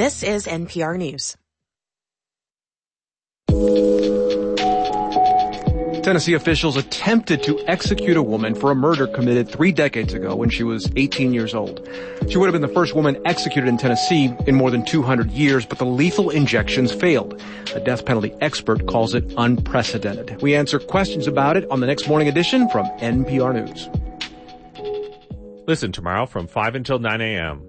This is NPR News. Tennessee officials attempted to execute a woman for a murder committed 3 decades ago when she was 18 years old. She would have been the first woman executed in Tennessee in more than 200 years, but the lethal injections failed. A death penalty expert calls it unprecedented. We answer questions about it on the next morning edition from NPR News. Listen tomorrow from 5 until 9 a.m.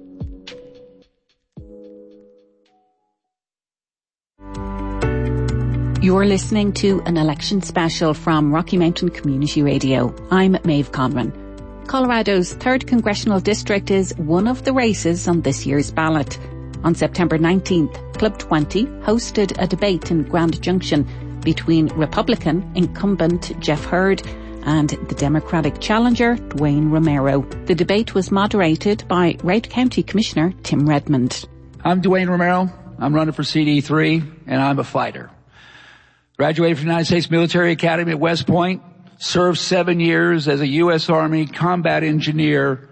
You're listening to an election special from Rocky Mountain Community Radio. I'm Maeve Conran. Colorado's 3rd Congressional District is one of the races on this year's ballot. On September 19th, Club 20 hosted a debate in Grand Junction between Republican incumbent Jeff Hurd and the Democratic challenger Dwayne Romero. The debate was moderated by Wright County Commissioner Tim Redmond. I'm Dwayne Romero. I'm running for CD3, and I'm a fighter. Graduated from the United States Military Academy at West Point, served 7 years as a U.S. Army combat engineer,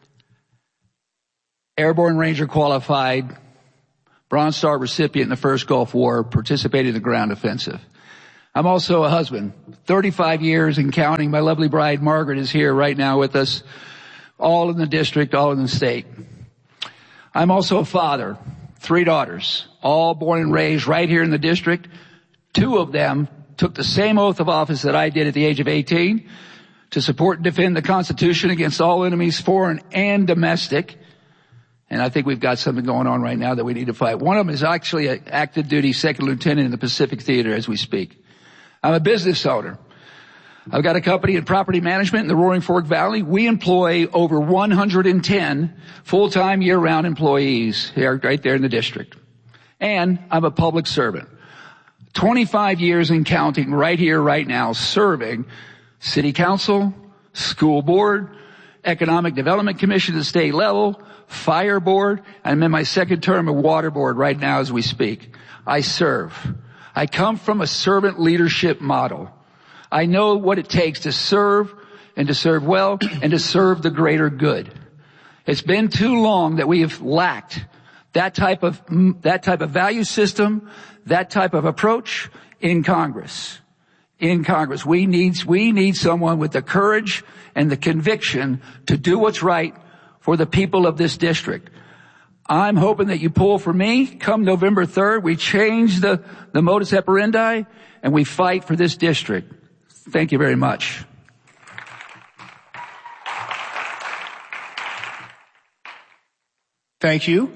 airborne ranger qualified, Bronze Star recipient in the first Gulf War, participated in the ground offensive. I'm also a husband, 35 years and counting. My lovely bride, Margaret, is here right now with us, all in the district, all in the state. I'm also a father, 3 daughters, all born and raised right here in the district. 2 of them took the same oath of office that I did at the age of 18 to support and defend the Constitution against all enemies, foreign and domestic. And I think we've got something going on right now that we need to fight. One of them is actually an active duty 2nd lieutenant in the Pacific Theater as we speak. I'm a business owner. I've got a company in property management in the Roaring Fork Valley. We employ over 110 full-time year-round employees here, right there in the district. And I'm a public servant. 25 years and counting right here, right now, serving city council, school board, economic development commission at the state level, fire board, and I'm in my 2nd term of water board right now as we speak. I serve. I come from a servant leadership model. I know what it takes to serve and to serve well and to serve the greater good. It's been too long that we have lacked that type of value system, that type of approach in Congress. In Congress, we need someone with the courage and the conviction to do what's right for the people of this district. I'm hoping that you pull for me come November 3rd. We change the modus operandi and we fight for this district. Thank you very much. Thank you.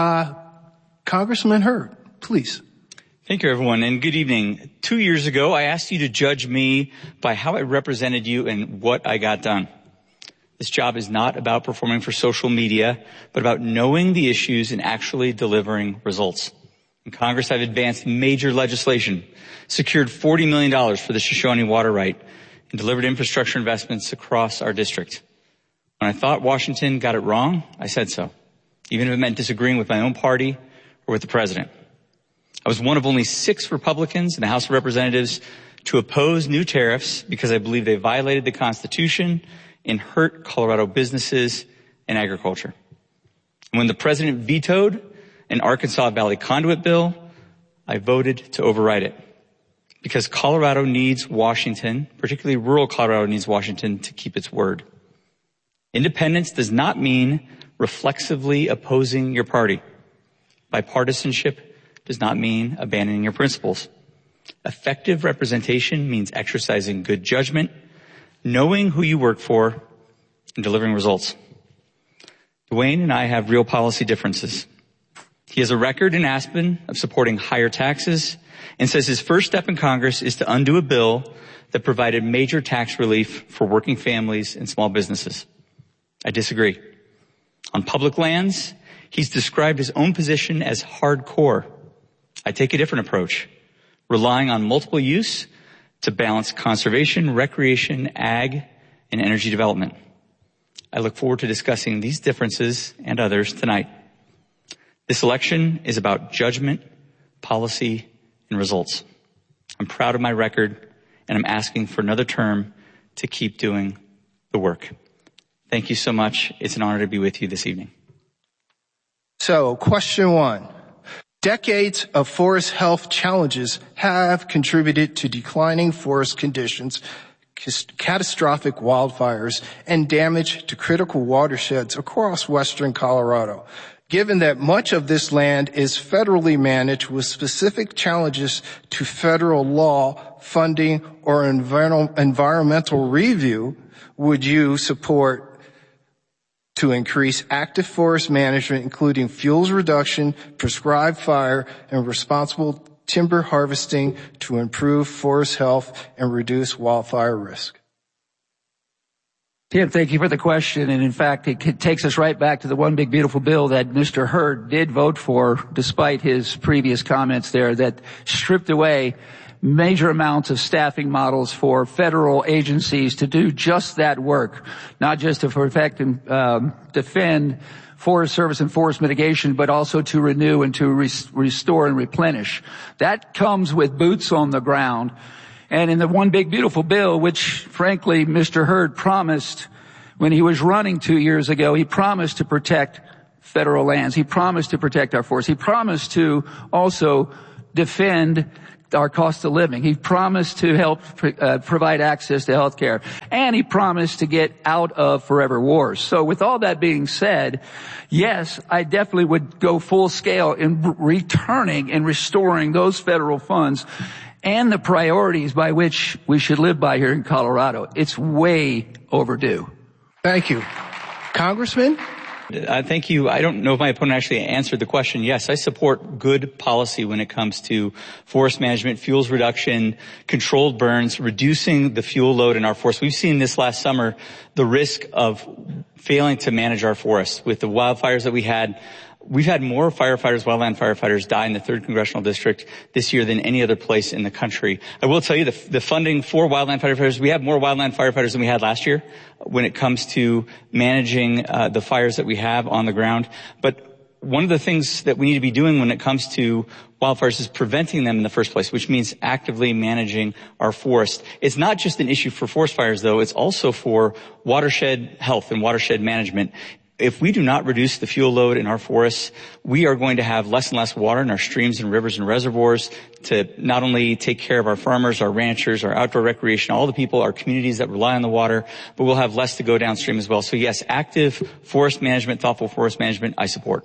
Congressman Hurd, please. Thank you, everyone, and good evening. 2 years ago, I asked you to judge me by how I represented you and what I got done. This job is not about performing for social media, but about knowing the issues and actually delivering results. In Congress, I've advanced major legislation, secured $40 million for the Shoshone water right, and delivered infrastructure investments across our district. When I thought Washington got it wrong, I said so, even if it meant disagreeing with my own party or with the president. I was one of only 6 Republicans in the House of Representatives to oppose new tariffs because I believe they violated the Constitution and hurt Colorado businesses and agriculture. And when the president vetoed an Arkansas Valley conduit bill, I voted to override it because Colorado needs Washington, particularly rural Colorado needs Washington to keep its word. Independence does not mean reflexively opposing your party. Bipartisanship does not mean abandoning your principles. Effective representation means exercising good judgment, knowing who you work for, and delivering results. Dwayne and I have real policy differences. He has a record in Aspen of supporting higher taxes and says his first step in Congress is to undo a bill that provided major tax relief for working families and small businesses. I disagree. On public lands, he's described his own position as hardcore. I take a different approach, relying on multiple use to balance conservation, recreation, ag, and energy development. I look forward to discussing these differences and others tonight. This election is about judgment, policy, and results. I'm proud of my record, and I'm asking for another term to keep doing the work. Thank you so much. It's an honor to be with you this evening. So, question 1. Decades of forest health challenges have contributed to declining forest conditions, catastrophic wildfires, and damage to critical watersheds across western Colorado. Given that much of this land is federally managed with specific challenges to federal law, funding, or environmental review, would you support to increase active forest management, including fuels reduction, prescribed fire, and responsible timber harvesting to improve forest health and reduce wildfire risk? Tim, thank you for the question. And in fact, it takes us right back to the one big beautiful bill that Mr. Hurd did vote for, despite his previous comments there, that stripped away major amounts of staffing models for federal agencies to do just that work, not just to protect and defend Forest Service and forest mitigation, but also to renew and to restore and replenish. That comes with boots on the ground. And in the one big beautiful bill, which frankly Mr. Hurd promised when he was running 2 years ago, he promised to protect federal lands. He promised to protect our forests. He promised to also defend our cost of living. He promised to help provide access to health care. And he promised to get out of forever wars. So with all that being said, yes, I definitely would go full scale in returning and restoring those federal funds and the priorities by which we should live by here in Colorado. It's way overdue. Thank you. Congressman? Thank you. I don't know if my opponent actually answered the question. Yes, I support good policy when it comes to forest management, fuels reduction, controlled burns, reducing the fuel load in our forests. We've seen this last summer the risk of failing to manage our forests with the wildfires that we had. We've had more firefighters, wildland firefighters, die in the 3rd Congressional District this year than any other place in the country. I will tell you the funding for wildland firefighters, we have more wildland firefighters than we had last year when it comes to managing the fires that we have on the ground. But one of the things that we need to be doing when it comes to wildfires is preventing them in the first place, which means actively managing our forest. It's not just an issue for forest fires, though. It's also for watershed health and watershed management. If we do not reduce the fuel load in our forests, we are going to have less and less water in our streams and rivers and reservoirs to not only take care of our farmers, our ranchers, our outdoor recreation, all the people, our communities that rely on the water, but we'll have less to go downstream as well. So yes, active forest management, thoughtful forest management, I support.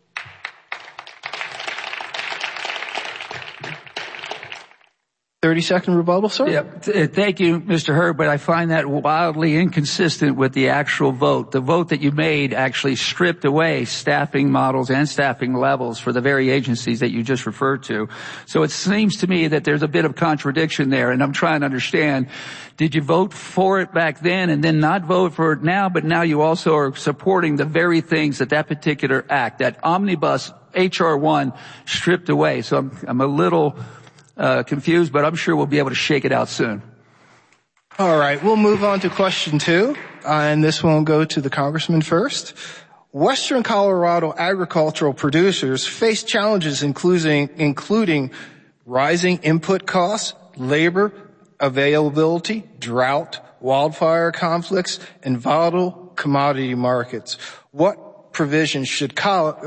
30-second rebuttal, sir? Yeah. Thank you, Mr. Hurd, but I find that wildly inconsistent with the actual vote. The vote that you made actually stripped away staffing models and staffing levels for the very agencies that you just referred to. So it seems to me that there's a bit of contradiction there, and I'm trying to understand, did you vote for it back then and then not vote for it now, but now you also are supporting the very things that that particular act, that omnibus H.R. 1 stripped away? So I'm a little confused, but I'm sure we'll be able to shake it out soon. All right, we'll move on to question 2, and this one will go to the congressman first. Western Colorado agricultural producers face challenges including rising input costs, labor availability, drought, wildfire conflicts, and volatile commodity markets. What provisions should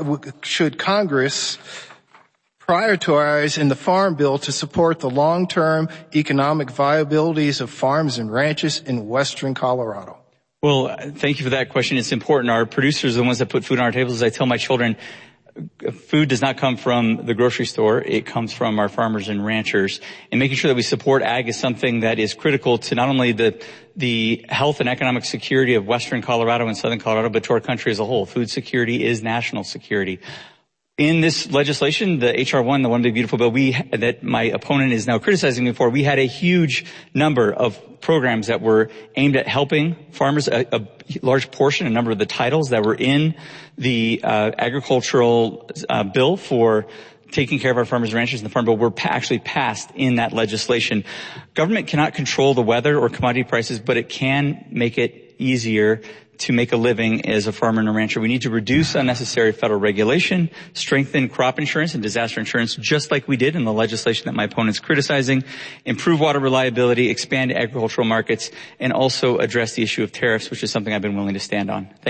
Congress prioritize in the Farm Bill to support the long-term economic viabilities of farms and ranches in western Colorado? Well, thank you for that question. It's important. Our producers are the ones that put food on our tables. As I tell my children, food does not come from the grocery store. It comes from our farmers and ranchers. And making sure that we support ag is something that is critical to not only the health and economic security of western Colorado and southern Colorado, but to our country as a whole. Food security is national security. In this legislation, the H.R. 1, the One Big Beautiful Bill, that my opponent is now criticizing me for, we had a huge number of programs that were aimed at helping farmers. A large portion, a number of the titles that were in the agricultural bill for taking care of our farmers and ranchers in the Farm Bill were actually passed in that legislation. Government cannot control the weather or commodity prices, but it can make it easier to make a living as a farmer and a rancher. We need to reduce unnecessary federal regulation, strengthen crop insurance and disaster insurance, just like we did in the legislation that my opponent's criticizing, improve water reliability, expand agricultural markets, and also address the issue of tariffs, which is something I've been willing to stand on. Thank you.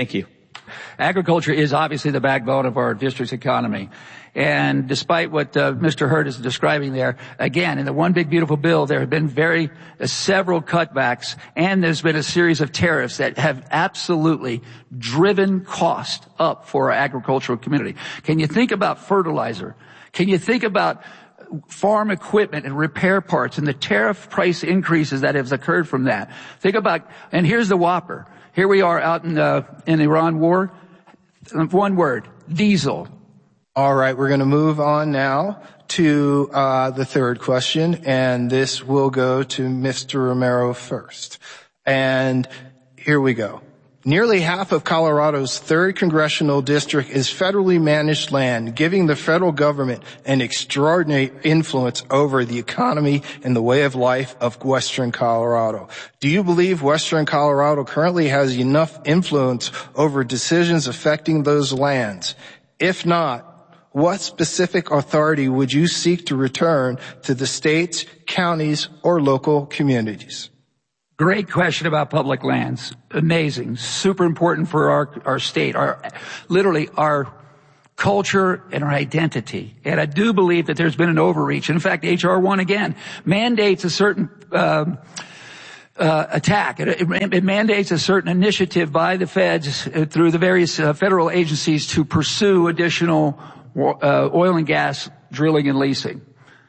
Agriculture is obviously the backbone of our district's economy. And despite what Mr. Hurd is describing there, again, in the One Big Beautiful Bill, there have been several cutbacks, and there's been a series of tariffs that have absolutely driven cost up for our agricultural community. Can you think about fertilizer? Can you think about farm equipment and repair parts and the tariff price increases that have occurred from that? Think about, and here's the whopper. Here we are out in the Iran war. One word, diesel. All right, we're going to move on now to the third question, and this will go to Mr. Romero first. And here we go. Nearly half of Colorado's 3rd congressional district is federally managed land, giving the federal government an extraordinary influence over the economy and the way of life of Western Colorado. Do you believe Western Colorado currently has enough influence over decisions affecting those lands? If not, what specific authority would you seek to return to the states, counties, or local communities? Great question about public lands. Amazing. Super important for our state, our culture and our identity. And I do believe that there's been an overreach. In fact, H.R. 1 again mandates a certain attack. It mandates a certain initiative by the feds through the various federal agencies to pursue additional oil and gas drilling and leasing.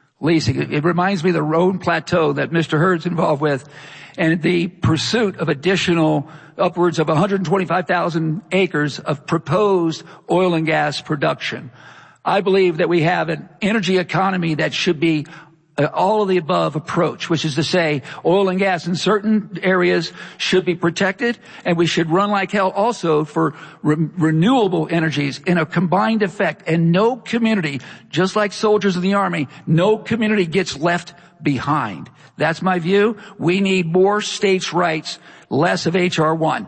It reminds me of the Roan Plateau that Mr. Hurd's involved with, and the pursuit of additional upwards of 125,000 acres of proposed oil and gas production. I believe that we have an energy economy that should be all of the above approach, which is to say oil and gas in certain areas should be protected, and we should run like hell also for renewable energies in a combined effect. And no community, just like soldiers in the Army, no community gets left behind. That's my view. We need more states' rights, less of H.R. 1.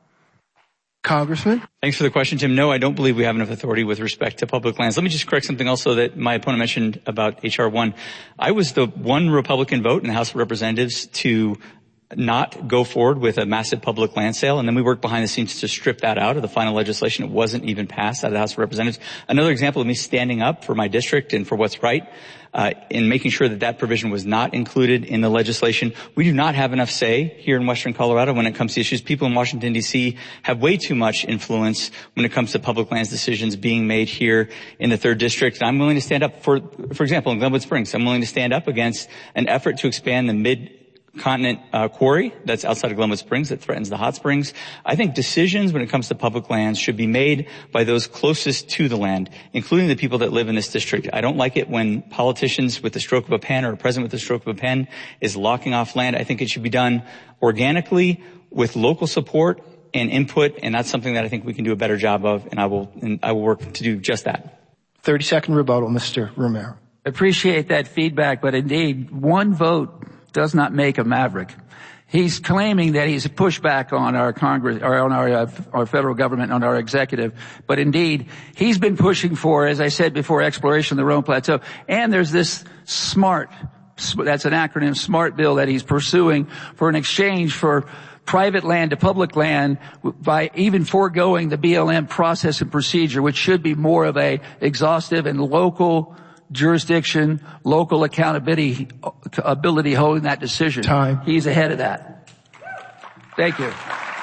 Congressman? Thanks for the question, Tim. No, I don't believe we have enough authority with respect to public lands. Let me just correct something also that my opponent mentioned about H.R. 1. I was the one Republican vote in the House of Representatives to not go forward with a massive public land sale, and then we worked behind the scenes to strip that out of the final legislation. It wasn't even passed out of the House of Representatives. Another example of me standing up for my district and for what's right, in making sure that provision was not included in the legislation. We do not have enough say here in Western Colorado when it comes to issues. People in Washington, D.C. have way too much influence when it comes to public lands decisions being made here in the 3rd District. And I'm willing to stand up for example, in Glenwood Springs, I'm willing to stand up against an effort to expand the mid-continent quarry that's outside of Glenwood Springs that threatens the hot springs. I think decisions when it comes to public lands should be made by those closest to the land, including the people that live in this district. I don't like it when politicians with the stroke of a pen or a president with the stroke of a pen is locking off land. I think it should be done organically with local support and input, and that's something that I think we can do a better job of, and I will work to do just that. 30-second rebuttal, Mr. Romero. I appreciate that feedback, but indeed, one vote does not make a maverick. He's claiming that he's pushed back on our Congress, or on our federal government, on our executive. But indeed, he's been pushing for, as I said before, exploration of the Roan Plateau. And there's this SMART, that's an acronym, SMART bill that he's pursuing for an exchange for private land to public land by even foregoing the BLM process and procedure, which should be more of a exhaustive and local jurisdiction, local accountability holding that decision. Time. He's ahead of that. Thank you.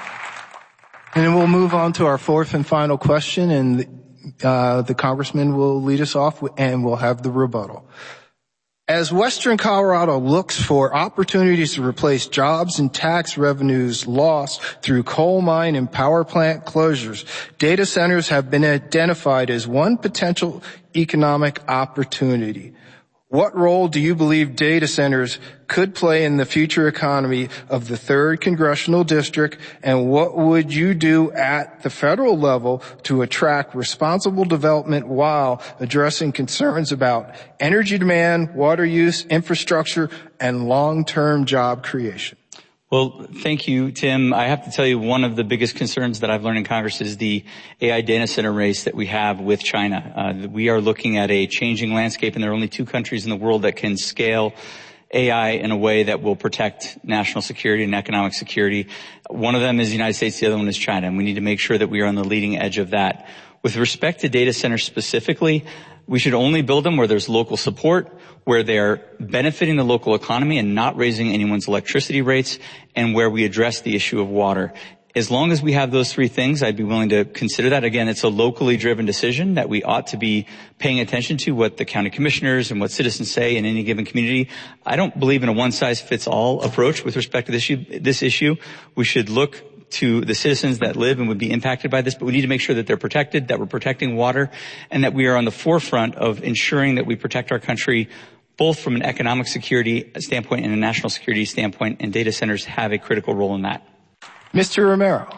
And then we'll move on to our fourth and final question, and the congressman will lead us off, and we'll have the rebuttal. As Western Colorado looks for opportunities to replace jobs and tax revenues lost through coal mine and power plant closures, data centers have been identified as one potential economic opportunity. What role do you believe data centers could play in the future economy of the 3rd Congressional District, and what would you do at the federal level to attract responsible development while addressing concerns about energy demand, water use, infrastructure, and long-term job creation? Well, thank you, Tim. I have to tell you, one of the biggest concerns that I've learned in Congress is the AI data center race that we have with China. We are looking at a changing landscape, and there are only 2 countries in the world that can scale AI in a way that will protect national security and economic security. One of them is the United States, the other one is China, and we need to make sure that we are on the leading edge of that. With respect to data centers specifically, we should only build them where there's local support, where they're benefiting the local economy and not raising anyone's electricity rates, and where we address the issue of water. As long as we have those three things, I'd be willing to consider that. Again, it's a locally driven decision that we ought to be paying attention to what the county commissioners and what citizens say in any given community. I don't believe in a one-size-fits-all approach with respect to this issue. We should look to the citizens that live and would be impacted by this, but we need to make sure that they're protected, that we're protecting water, and that we are on the forefront of ensuring that we protect our country both from an economic security standpoint and a national security standpoint, and data centers have a critical role in that. Mr. Romero.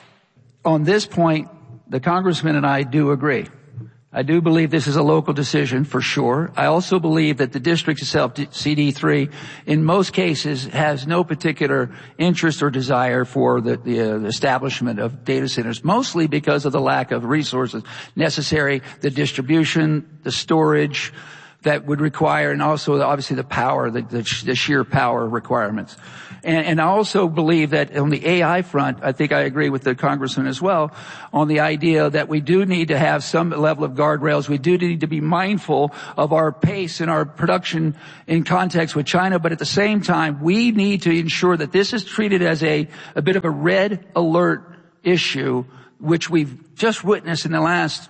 On this point, the congressman and I do agree. I do believe this is a local decision for sure. I also believe that the district itself, CD3, in most cases has no particular interest or desire for the establishment of data centers, mostly because of the lack of resources necessary, the distribution, the storage that would require, and also obviously the power, the sheer power requirements. And I also believe that on the AI front, I think I agree with the congressman as well, on the idea that we do need to have some level of guardrails. We do need to be mindful of our pace and our production in context with China, but at the same time, we need to ensure that this is treated as a bit of a red alert issue, which we've just witnessed in the last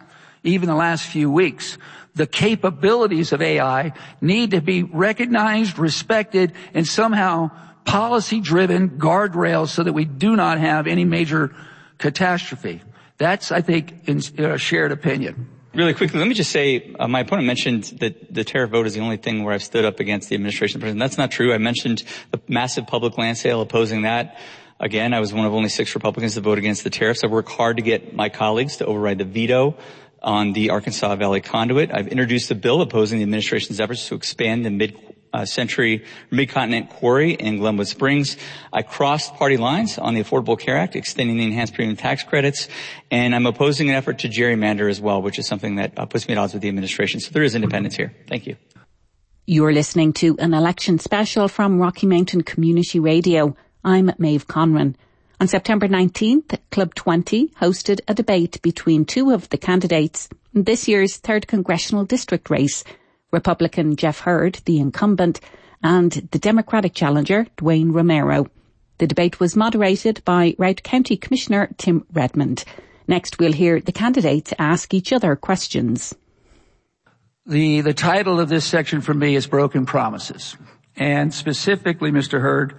few weeks. The capabilities of AI need to be recognized, respected, and somehow policy-driven guardrails so that we do not have any major catastrophe. That's, I think, a shared opinion. Really quickly, let me just say, my opponent mentioned that the tariff vote is the only thing where I've stood up against the administration president. That's not true. I mentioned the massive public land sale, opposing that. Again, I was one of only 6 Republicans to vote against the tariffs. I've worked hard to get my colleagues to override the veto on the Arkansas Valley Conduit. I've introduced a bill opposing the administration's efforts to expand the mid-continent quarry in Glenwood Springs. I crossed party lines on the Affordable Care Act, extending the enhanced premium tax credits, and I'm opposing an effort to gerrymander as well, which is something that puts me at odds with the administration. So there is independence here. Thank you. You're listening to an election special from Rocky Mountain Community Radio. I'm Maeve Conran. On September 19th, Club 20 hosted a debate between two of the candidates in this year's 3rd Congressional District race, Republican Jeff Hurd, the incumbent, and the Democratic challenger, Dwayne Romero. The debate was moderated by Routt County Commissioner Tim Redmond. Next, we'll hear the candidates ask each other questions. The title of this section for me is Broken Promises. And specifically, Mr. Hurd,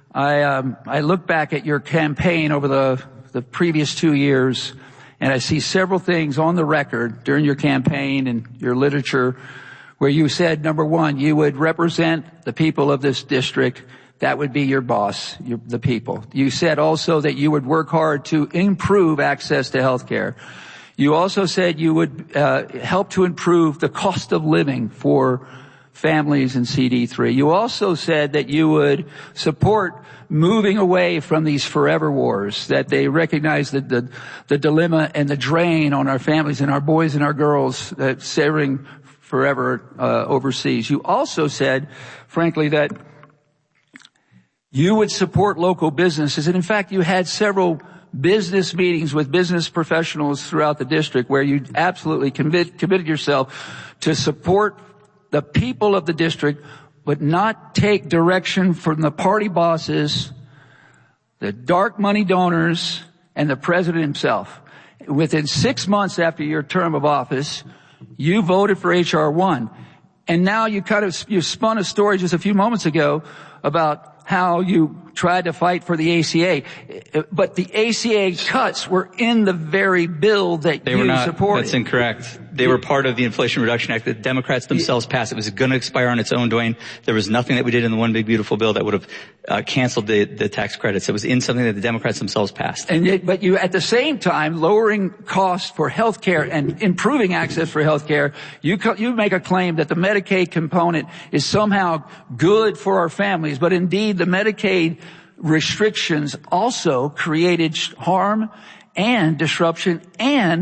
I look back at your campaign over the previous 2 years, and I see several things on the record during your campaign and your literature where you said, number one, you would represent the people of this district. That would be your boss, the people. You said also that you would work hard to improve access to health care. You also said you would help to improve the cost of living for families in CD3. You also said that you would support moving away from these forever wars, that they recognize the dilemma and the drain on our families and our boys and our girls serving forever overseas. You also said, frankly, that you would support local businesses. And in fact, you had several business meetings with business professionals throughout the district where you absolutely committed yourself to support the people of the district, but not take direction from the party bosses, the dark money donors, and the president himself. Within 6 months after your term of office, you voted for H.R. 1. And now you spun a story just a few moments ago about how you tried to fight for the ACA. But the ACA cuts were in the very bill that you supported. That's incorrect. They were part of the Inflation Reduction Act that the Democrats themselves passed. It was going to expire on its own, Dwayne. There was nothing that we did in the One Big Beautiful Bill that would have canceled the tax credits. It was in something that the Democrats themselves passed. But you, at the same time, lowering costs for health care and improving access for health care, you make a claim that the Medicaid component is somehow good for our families. But indeed, the Medicaid restrictions also created harm and disruption and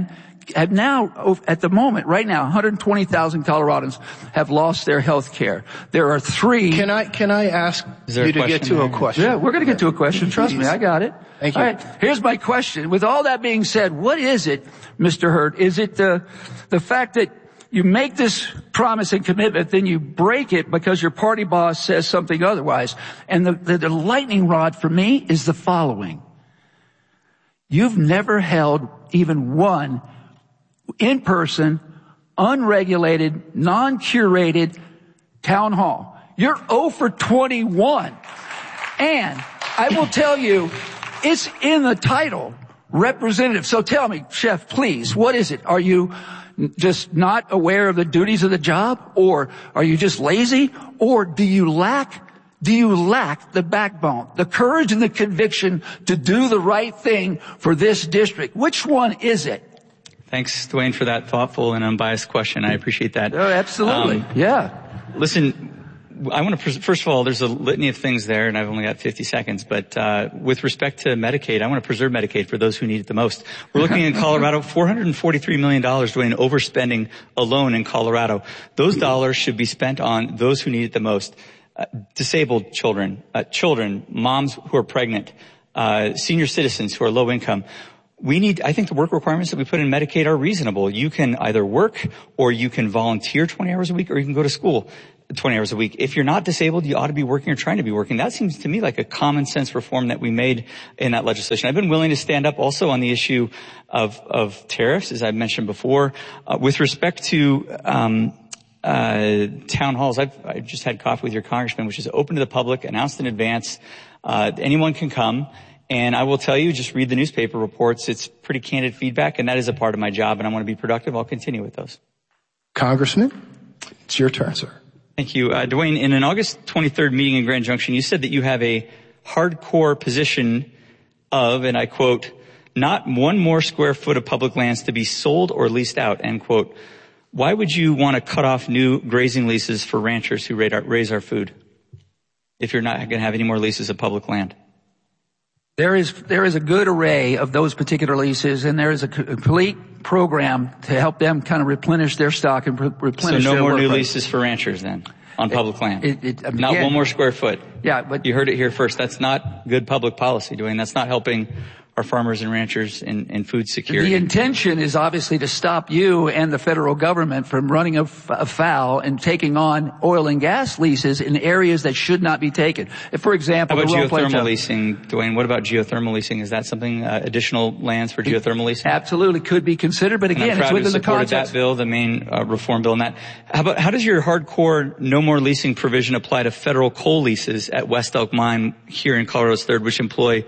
have now, at the moment, right now, 120,000 Coloradans have lost their health care. There are 3. Can I ask you to get to a question? Yeah, we're going to get to a question. Trust me, I got it. Thank you. All right, here's my question. With all that being said, what is it, Mr. Hurt? Is it the fact that you make this promise and commitment, then you break it because your party boss says something otherwise? And the lightning rod for me is the following. You've never held even one in-person, unregulated, non-curated town hall. You're 0 for 21. And I will tell you, it's in the title, representative. So tell me, Chef, please, what is it? Are you just not aware of the duties of the job? Or are you just lazy? Or do you lack the backbone, the courage and the conviction to do the right thing for this district? Which one is it? Thanks, Dwayne, for that thoughtful and unbiased question. I appreciate that. Oh, absolutely. Yeah. Listen, I want to, first of all, there's a litany of things there, and I've only got 50 seconds, but with respect to Medicaid, I want to preserve Medicaid for those who need it the most. We're looking in Colorado, $443 million doing overspending alone in Colorado. Those dollars should be spent on those who need it the most. Disabled children, moms who are pregnant, senior citizens who are low income. I think the work requirements that we put in Medicaid are reasonable. You can either work or you can volunteer 20 hours a week or you can go to school 20 hours a week. If you're not disabled, you ought to be working or trying to be working. That seems to me like a common sense reform that we made in that legislation. I've been willing to stand up also on the issue of tariffs, as I've mentioned before. With respect to town halls, I just had coffee with your congressman, which is open to the public, announced in advance. Anyone can come. And I will tell you, just read the newspaper reports. It's pretty candid feedback, and that is a part of my job, and I want to be productive. I'll continue with those. Congressman, it's your turn, sir. Thank you. Dwayne, in an August 23rd meeting in Grand Junction, you said that you have a hardcore position of, and I quote, not one more square foot of public lands to be sold or leased out, end quote. Why would you want to cut off new grazing leases for ranchers who raise our food if you're not going to have any more leases of public land? There is a good array of those particular leases, and there is a complete program to help them kind of replenish their stock and replenish their So no more new workload. leases for ranchers then on public land? Not again, one more square foot. Yeah, but You heard it here first. That's not good public policy, Dwayne. That's not helping our farmers and ranchers in food security. the intention is obviously to stop you and the federal government from running afoul and taking on oil and gas leases in areas that should not be taken. If, for example, How about the Roan geothermal Plateau- leasing, Dwayne? What about geothermal leasing? Is that something, additional lands for geothermal leasing? Absolutely could be considered, but And again, I'm it's proud to within have the supported context. that bill, the main reform bill in that. How does your hardcore no more leasing provision apply to federal coal leases at West Elk Mine here in Colorado's 3rd, which employ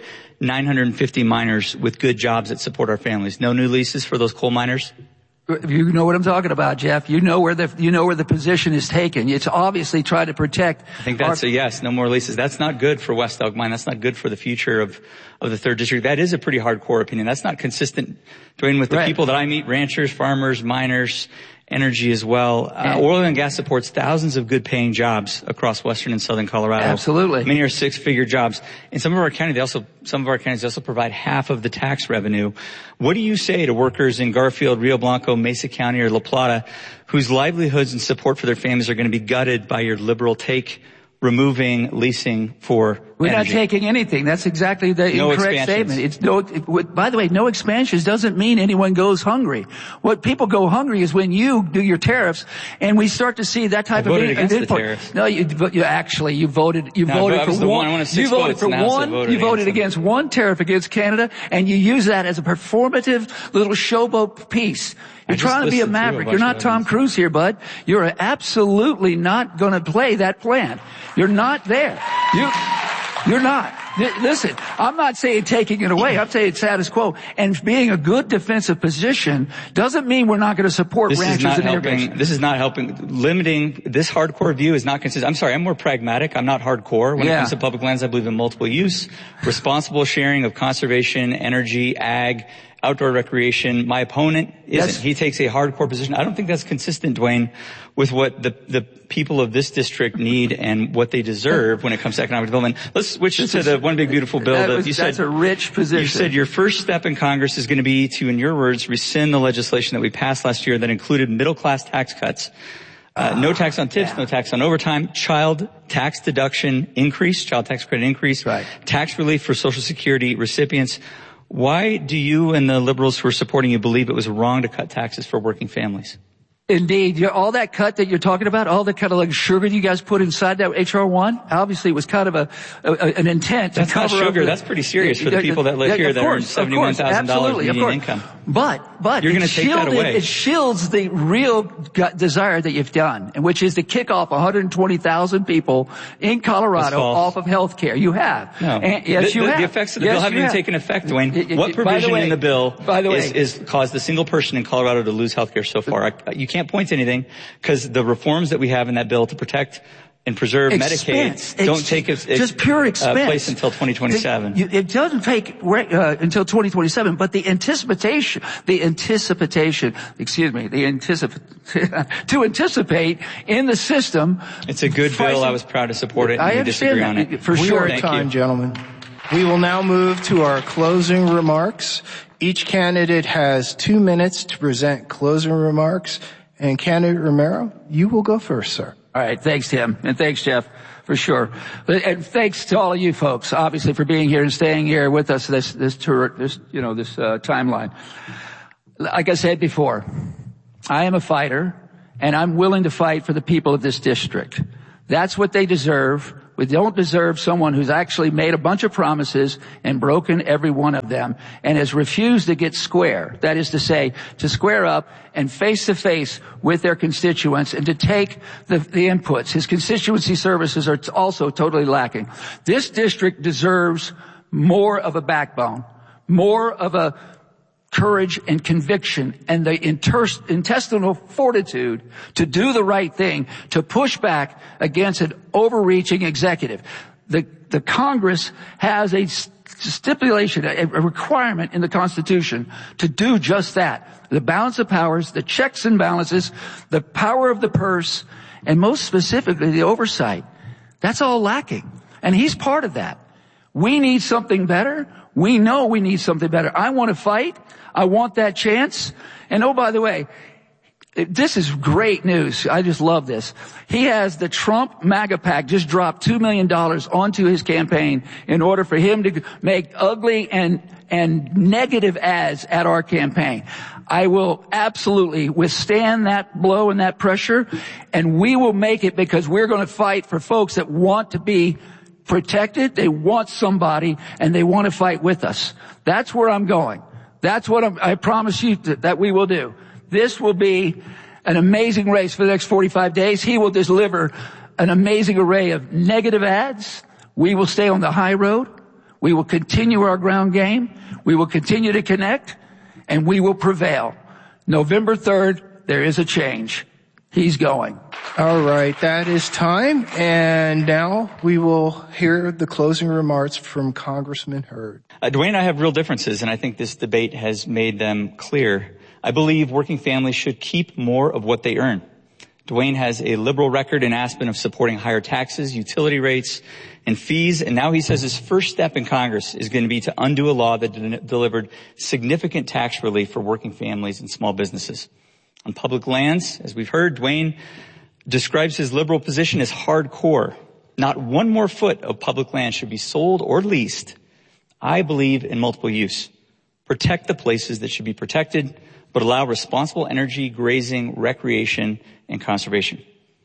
950 miners with good jobs that support our families? No new leases for those coal miners? You know what I'm talking about, Jeff. You know where the position is taken. It's obviously try to protect. I think that's a yes. No more leases. That's not good for West Elk Mine. That's not good for the future of the 3rd District. That is a pretty hardcore opinion. That's not consistent, Dwayne, with the Right. people that I meet, ranchers, farmers, miners, energy as well. Oil and gas supports thousands of good paying jobs across western and southern Colorado. Absolutely. Many are 6-figure jobs. In some of our counties, they also provide half of the tax revenue. What do you say to workers in Garfield, Rio Blanco, Mesa County, or La Plata whose livelihoods and support for their families are going to be gutted by your liberal take, removing leasing for We're energy? not taking anything. That's exactly the No incorrect expansions. statement. By the way, no expansions doesn't mean anyone goes hungry. What people go hungry is when you do your tariffs and we start to see that type I voted of against the input. tariffs. No, you voted No, I was for the one. one. I wanted 6 You voted votes, for and now I one. voted You voted against against one tariff against Canada, and you use that as a performative little showboat piece. You're just trying to be a listed through a maverick. bunch You're not of Tom evidence. Cruise here, bud. You're absolutely not going to play that plan. You're not there. You're not. Listen, I'm not saying taking it away. I'm saying status quo. And being a good defensive position doesn't mean we're not going to support ranchers and irrigation. This is not helping. Limiting this hardcore view is not consistent. I'm sorry, I'm more pragmatic. I'm not hardcore. When it comes to public lands, I believe in multiple use, responsible sharing of conservation, energy, ag, outdoor recreation. My opponent isn't. He takes a hardcore position. I don't think that's consistent, Dwayne, with what the people of this district need and what they deserve when it comes to economic development. Let's switch to the One Big Beautiful Bill. That's a rich position. You said your first step in Congress is going to be to, in your words, rescind the legislation that we passed last year that included middle-class tax cuts. No tax on tips, no tax on overtime, child tax deduction increase, child tax credit increase, tax relief for Social Security recipients. Why do you and the liberals who are supporting you believe it was wrong to cut taxes for working families? Indeed. All that cut that you're talking about, all the kind of like sugar you guys put inside that H.R. 1, obviously it was kind of an intent to cover up. That's not sugar. That's pretty serious for the people that live here that earn $71,000 median income. But you're going to take that away. It shields the real desire that you've done, which is to kick off 120,000 people in Colorado off of health care. You have. No. Yes, you have. The effects of the bill haven't even taken effect, Dwayne. What provision in the bill is caused a single person in Colorado to lose health care so far? You can't point to anything because the reforms that we have in that bill to protect and preserve Medicaid don't take just pure expense place until 2027. It doesn't take until 2027, but to anticipate in the system. It's a good bill. I was proud to support it. I disagree on it. For sure. We are at time, gentlemen. We will now move to our closing remarks. Each candidate has 2 minutes to present closing remarks. And candidate Romero, you will go first, sir. All right. Thanks, Tim. And thanks, Jeff, for sure. And thanks to all of you folks, obviously, for being here and staying here with us this timeline. Like I said before, I am a fighter and I'm willing to fight for the people of this district. That's what they deserve. We don't deserve someone who's actually made a bunch of promises and broken every one of them and has refused to get square. That is to say, to square up and face to face with their constituents and to take the inputs. His constituency services are also totally lacking. This district deserves more of a backbone, more of a courage and conviction and the intestinal fortitude to do the right thing, to push back against an overreaching executive. The Congress has a stipulation, a requirement in the Constitution to do just that. The balance of powers, the checks and balances, the power of the purse, and most specifically the oversight. That's all lacking. And he's part of that. We need something better. We know we need something better. I want to fight. I want that chance. And oh, by the way, this is great news. I just love this. He has the Trump MAGA PAC just dropped $2 million onto his campaign in order for him to make ugly and negative ads at our campaign. I will absolutely withstand that blow and that pressure, and we will make it because we're going to fight for folks that want to be protected. They want somebody, and they want to fight with us. That's where I'm going. That's what I promise you that we will do. This will be an amazing race for the next 45 days. He will deliver an amazing array of negative ads. We will stay on the high road. We will continue our ground game. We will continue to connect, and we will prevail. November 3rd, there is a change. He's going. All right, that is time. And now we will hear the closing remarks from Congressman Hurd. Dwayne and I have real differences, and I think this debate has made them clear. I believe working families should keep more of what they earn. Dwayne has a liberal record in Aspen of supporting higher taxes, utility rates, and fees, and now he says his first step in Congress is going to be to undo a law that delivered significant tax relief for working families and small businesses. On public lands, as we've heard, Dwayne describes his liberal position as hardcore. Not one more foot of public land should be sold or leased. I believe in multiple use. Protect the places that should be protected, but allow responsible energy, grazing, recreation, and conservation.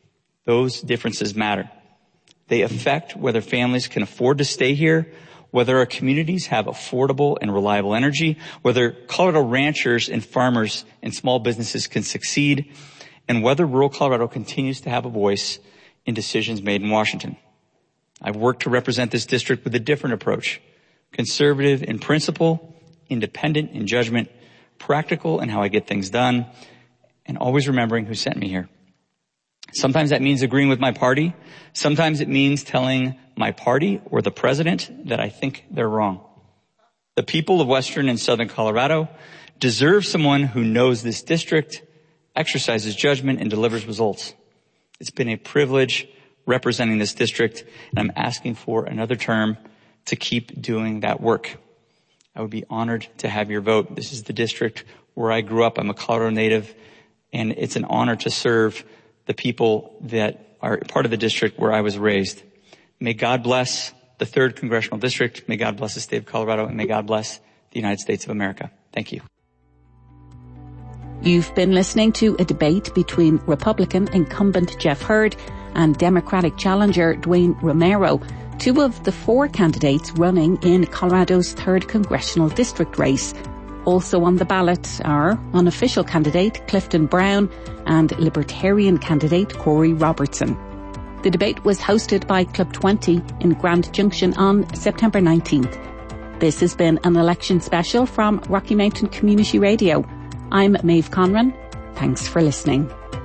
Those differences matter. They affect whether families can afford to stay here, whether our communities have affordable and reliable energy, whether Colorado ranchers and farmers and small businesses can succeed, and whether rural Colorado continues to have a voice in decisions made in Washington. I've worked to represent this district with a different approach, conservative in principle, independent in judgment, practical in how I get things done, and always remembering who sent me here. Sometimes that means agreeing with my party. Sometimes it means telling my party or the president that I think they're wrong. The people of Western and Southern Colorado deserve someone who knows this district, exercises judgment, and delivers results. It's been a privilege representing this district, and I'm asking for another term to keep doing that work. I would be honored to have your vote. This is the district where I grew up. I'm a Colorado native, and it's an honor to serve the people that are part of the district where I was raised. May God bless the 3rd Congressional District. May God bless the state of Colorado, and may God bless the United States of America. Thank you. You've been listening to a debate between Republican incumbent Jeff Hurd and Democratic challenger Dwayne Romero, 2 of the 4 candidates running in Colorado's 3rd Congressional District race. Also on the ballot are unofficial candidate Clifton Brown and Libertarian candidate Corey Robertson. The debate was hosted by Club 20 in Grand Junction on September 19th. This has been an election special from Rocky Mountain Community Radio. I'm Maeve Conran. Thanks for listening.